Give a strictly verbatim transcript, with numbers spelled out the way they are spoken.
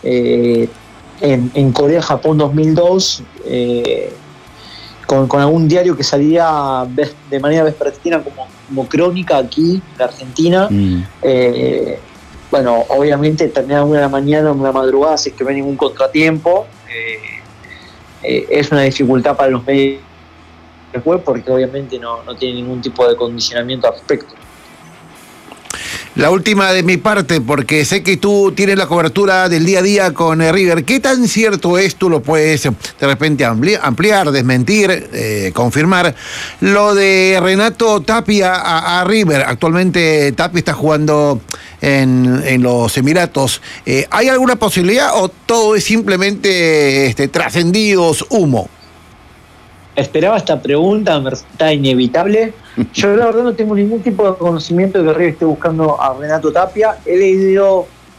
eh, en, en Corea-Japón dos mil dos, eh, con, con algún diario que salía de manera vespertina como, como crónica aquí en Argentina. Mm. Eh, bueno, obviamente terminar una de la mañana, una madrugada, si es que no hay ningún contratiempo, eh, eh, es una dificultad para los medios web porque obviamente no, no tiene ningún tipo de condicionamiento al respecto. La última de mi parte, porque sé que tú tienes la cobertura del día a día con eh, River. ¿Qué tan cierto es, tú lo puedes de repente ampliar, ampliar desmentir, eh, confirmar, lo de Renato Tapia a, a River? Actualmente Tapia está jugando en, en los Emiratos. Eh, ¿Hay alguna posibilidad o todo es simplemente este, trascendidos, humo? Esperaba esta pregunta, me resulta inevitable. Yo la verdad no tengo ningún tipo de conocimiento de que River esté buscando a Renato Tapia. He leído